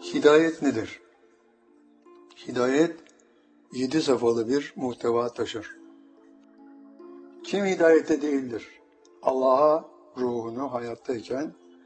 Hidayet nedir? Hidayet 7 safhalı bir muhteva taşır. Kim hidayette değildir? Allah'a ruhunu hayattayken